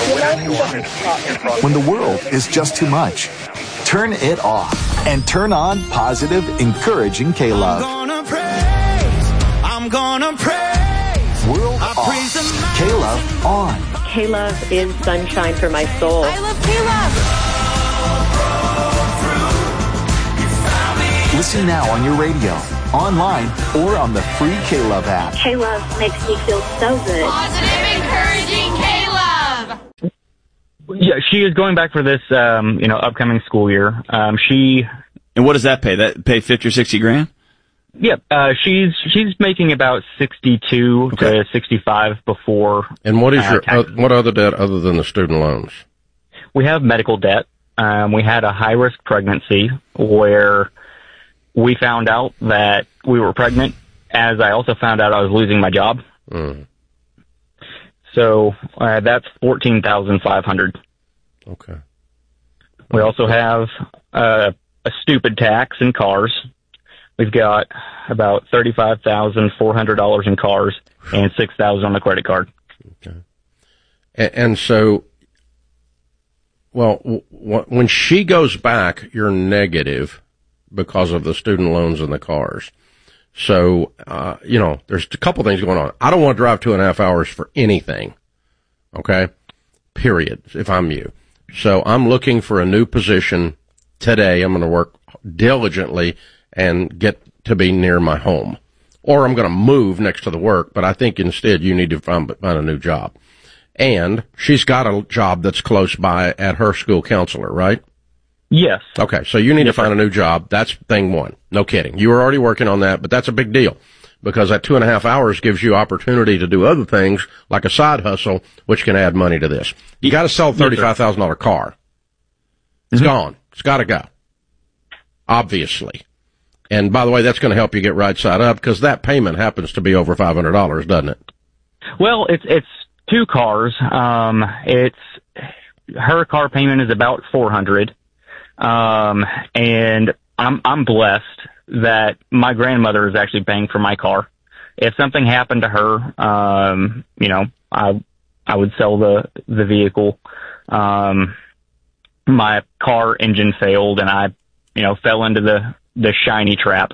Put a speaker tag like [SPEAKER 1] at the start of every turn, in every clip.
[SPEAKER 1] When the world is just too much, turn it off and turn on positive, encouraging K-Love.
[SPEAKER 2] I'm gonna praise.
[SPEAKER 1] World off. K-Love on.
[SPEAKER 3] K-Love is sunshine for my soul.
[SPEAKER 4] I love K-Love.
[SPEAKER 1] Listen now on your radio, online, or on the free K-Love app.
[SPEAKER 3] K-Love makes me feel so good.
[SPEAKER 4] Positive, encouraging K-Love.
[SPEAKER 5] Yeah, she is going back for this, upcoming school year.
[SPEAKER 6] And what does that pay? That pay 50 or 60 grand?
[SPEAKER 5] Yep. She's making about 62 to 65 before.
[SPEAKER 7] And what is what other debt other than the student loans?
[SPEAKER 5] We have medical debt. We had a high-risk pregnancy where we found out that we were pregnant, as I also found out I was losing my job.
[SPEAKER 7] Mm.
[SPEAKER 5] So that's $14,500.
[SPEAKER 7] Okay.
[SPEAKER 5] We also have a stupid tax in cars. We've got about $35,400 in cars and $6,000 on the credit card.
[SPEAKER 7] Okay. And so, well, when she goes back, you're negative because of the student loans and the cars. So, there's a couple things going on. I don't want to drive 2.5 hours for anything. Okay? Period, if I'm you. So I'm looking for a new position today. I'm going to work diligently and get to be near my home. Or I'm going to move next to the work, but I think instead you need to find a new job. And she's got a job that's close by at her school counselor, right?
[SPEAKER 5] Yes.
[SPEAKER 7] Okay, so you need to find a new job. That's thing one. No kidding. You were already working on that, but that's a big deal because that 2.5 hours gives you opportunity to do other things like a side hustle, which can add money to this. You got to sell a $35,000 car. It's gone. It's got to go. Obviously. And by the way, that's going to help you get right side up because that payment happens to be over $500, doesn't it?
[SPEAKER 5] Well, it's two cars. It's her car payment is about $400. And I'm blessed that my grandmother is actually paying for my car. If something happened to her, I would sell the vehicle. My car engine failed and I, fell into the shiny trap.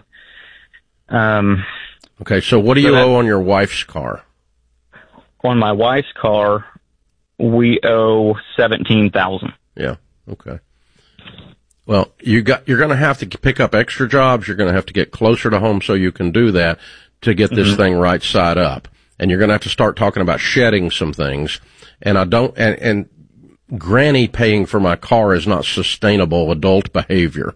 [SPEAKER 7] Okay. So what do you owe on your wife's car?
[SPEAKER 5] On my wife's car, we owe $17,000.
[SPEAKER 7] Yeah. Okay. Well, you're going to have to pick up extra jobs. You're going to have to get closer to home so you can do that to get this thing right side up. And you're going to have to start talking about shedding some things. And and granny paying for my car is not sustainable adult behavior.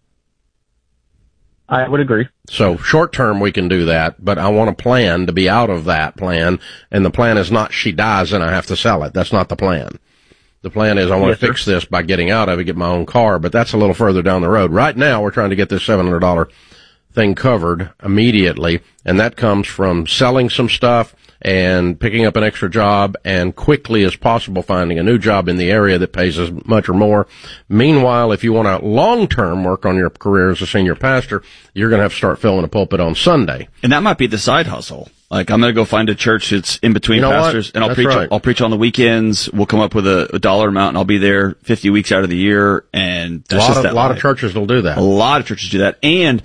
[SPEAKER 5] I would agree.
[SPEAKER 7] So short term we can do that, but I want a plan to be out of that plan. And the plan is not she dies and I have to sell it. That's not the plan. The plan is I want to fix this by getting out of it, get my own car, but that's a little further down the road. Right now, we're trying to get this $700 thing covered immediately, and that comes from selling some stuff and picking up an extra job and quickly as possible finding a new job in the area that pays as much or more. Meanwhile, if you want to long-term work on your career as a senior pastor, you're going to have to start filling a pulpit on Sunday.
[SPEAKER 6] And that might be the side hustle. Like, I'm going to go find a church that's in between pastors, and I'll preach.
[SPEAKER 7] Right.
[SPEAKER 6] I'll preach on the weekends. We'll come up with a dollar amount, and I'll be there 50 weeks out of the year. And that's
[SPEAKER 7] a lot of churches will do that.
[SPEAKER 6] A lot of churches do that. And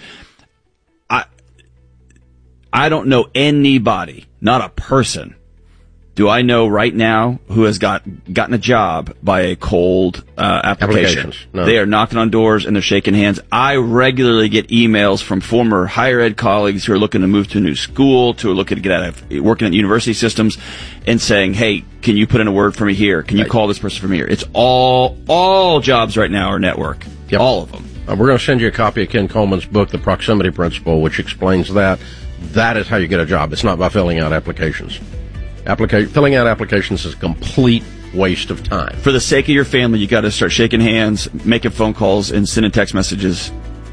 [SPEAKER 6] I don't know anybody, not a person, do I know right now who has gotten a job by a cold application.
[SPEAKER 7] No.
[SPEAKER 6] They are knocking on doors and they're shaking hands. I regularly get emails from former higher ed colleagues who are looking to move to a new school, who are looking to get out of working at university systems, and saying, "Hey, can you put in a word for me here? Can you call this person from here?" It's all jobs right now are network. Yep. All of them.
[SPEAKER 7] We're going to send you a copy of Ken Coleman's book, The Proximity Principle, which explains that. That is how you get a job. It's not by filling out applications. Filling out applications is a complete waste of time.
[SPEAKER 6] For the sake of your family, you got to start shaking hands, making phone calls, and sending text messages.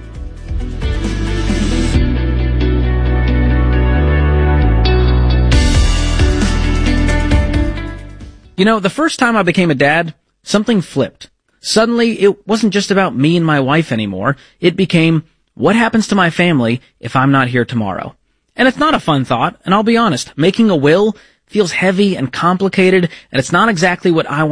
[SPEAKER 8] The first time I became a dad, something flipped. Suddenly, it wasn't just about me and my wife anymore. It became, what happens to my family if I'm not here tomorrow? And it's not a fun thought, and I'll be honest, making a will feels heavy and complicated, and it's not exactly what I want